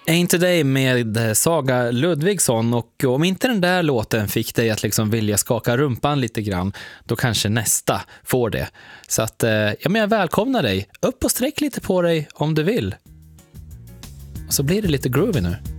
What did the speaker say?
Ain't Today med Saga Ludvigsson, och om inte den där låten fick dig att liksom vilja skaka rumpan lite grann, då kanske nästa får det. Så att ja, men jag välkomnar dig. Upp och sträck lite på dig om du vill. Och så blir det lite groovy nu.